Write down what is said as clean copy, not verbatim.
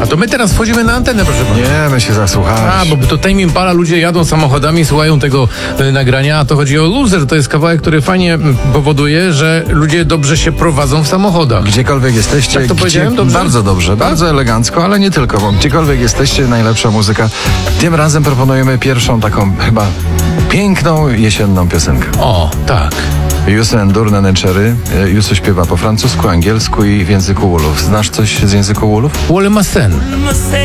A to my teraz wchodzimy na antenę, proszę pana. Nie, my się zasłuchamy. A, bo to Tame Impala, ludzie jadą samochodami, słuchają tego nagrania, a to chodzi o Loser. To jest kawałek, który fajnie powoduje, że ludzie dobrze się prowadzą w samochodach. Gdziekolwiek jesteście, Tak to powiedziałem dobrze? Bardzo dobrze, bardzo elegancko, ale nie tylko, bo gdziekolwiek jesteście, najlepsza muzyka. Tym razem proponujemy pierwszą taką chyba piękną jesienną piosenkę. O, tak. Youssou N'Dour, Neneczery. Youssou śpiewa po francusku, angielsku i w języku Wolof. Znasz coś z języku Wolof? Wole ma sen.